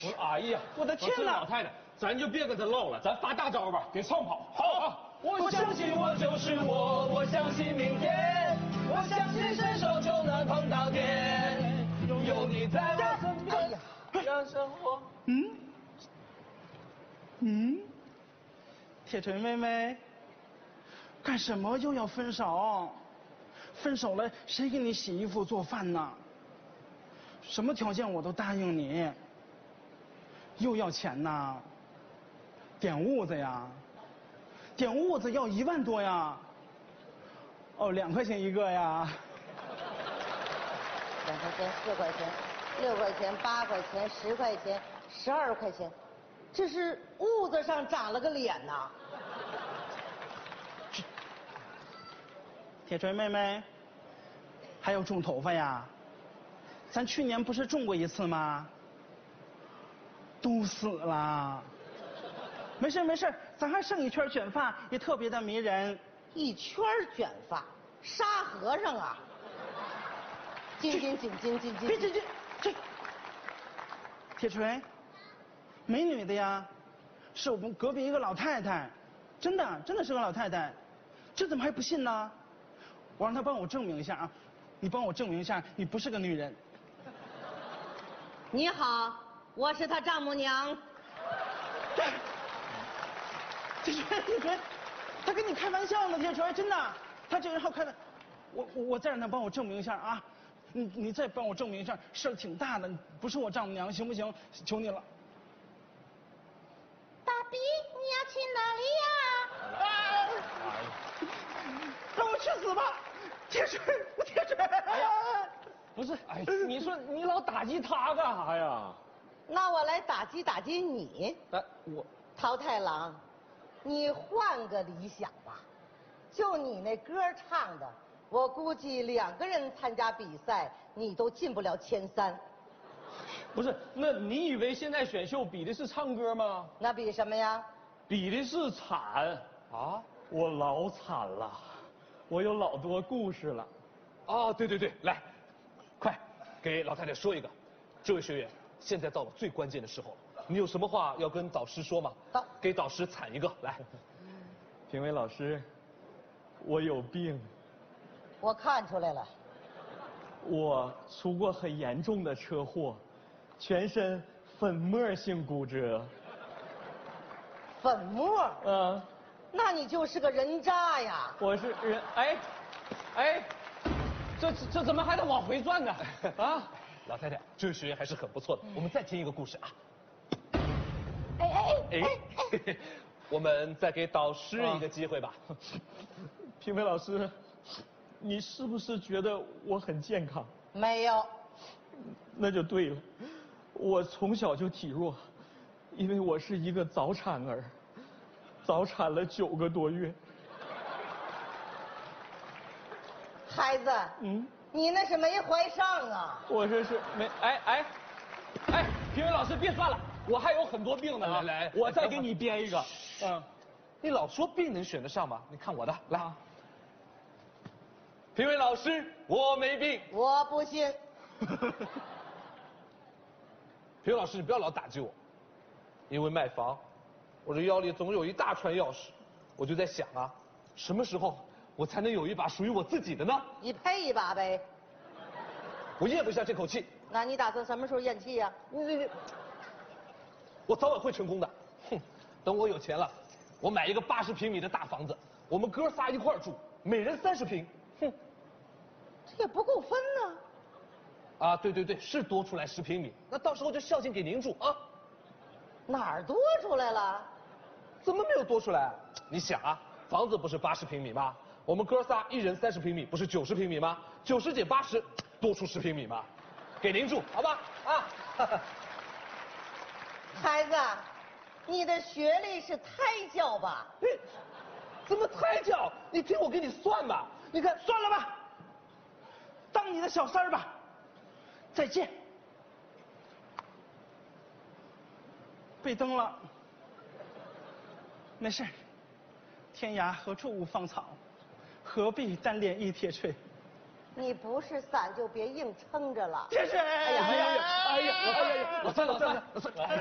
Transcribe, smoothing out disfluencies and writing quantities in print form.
哎呀， 我的天哪！ 老太太，咱就别跟他唠了，咱发大招吧，给唱跑。好， 我相信我就是我，我相信明天，我相信伸手就能碰到天，有你在我身边，让生活。 铁锤妹妹，干什么又要分手？分手了，谁给你洗衣服做饭呢？什么条件我都答应你。又要钱呐？点痦子呀？点痦子要1万多呀？哦，2块钱一个呀 2块钱、4块钱、6块钱、8块钱、10块钱、12块钱，这是痦子上长了个脸呐！ 铁锤妹妹，还要种头发呀？咱去年不是种过1次吗？都死了。没事没事，咱还剩1圈卷发，也特别的迷人。 1圈卷发，沙和尚啊！别这，铁锤，没女的呀，是我们隔壁一个老太太，真的是个老太太，这怎么还不信呢？我让她帮我证明一下啊，你帮我证明一下，你不是个女人。 你好，我是他丈母娘。 铁锤，他跟你开玩笑呢，铁锤，真的，他这个人好开的。我再让他帮我证明一下啊，你再帮我证明一下，事儿挺大的，不是我丈母娘，行不行？求你了。 大比，你要去哪里呀？ 让我去死吧，铁锤！哎呀， 不是，哎，你说你老打击他干啥呀？ 那我来打击打击你。 我桃太郎，你换个理想吧，就你那歌唱的，我估计2个人参加比赛，你都进不了前3。 不是，那你以为现在选秀比的是唱歌吗？ 那比什么呀？ 比的是惨啊！我老惨了，我有老多故事了。啊，对，来，快给老太太说一个。这位学员，现在到了最关键的时候了，你有什么话要跟导师说吗？给导师惨一个，来。 评委老师，我有病。 我看出来了。 我出过很严重的车祸，全身粉末性骨折。 粉末？那你就是个人渣呀！ 我是人， 哎，这怎么还得往回转呢？啊，老太太，这位学员还是很不错的。我们再听一个故事啊。我们再给导师一个机会吧。 评委老师，你是不是觉得我很健康？ 没有。 那就对了，我从小就体弱，因为我是一个早产儿，早产了9个多月。 孩子，你那是没怀上啊！ 我这是没， 评委老师别算了，我还有很多病呢。来， 我再给你编一个。 你老说病能选得上吗？你看我的，来。评委老师，我没病。 我不信。 评委老师，你不要老打击我，因为卖房，我这腰里总有一大串钥匙，我就在想啊，什么时候我才能有一把属于我自己的呢？ 你配一把呗。 我咽不下这口气。 那你打算什么时候咽气呀？ 我早晚会成功的。等我有钱了，我买一个80平米的大房子，我们哥仨一块住，每人30平。 这也不够分呢。 啊，对，是多出来10平米，那到时候就孝敬给您住啊。 哪儿多出来了？ 怎么没有多出来？你想啊，房子不是80平米吗？我们哥仨1人30平米，不是90平米吗？90减80，多出10平米吗？给您住，好吧？啊。 孩子，你的学历是胎教吧？ 怎么胎教？你听我给你算吧。你看， 算了吧，当你的小三儿吧。再见。被蹬了，没事，天涯何处无芳草，何必单恋一铁锤。 你不是伞就别硬撑着了。 这是。 哎呀，老三，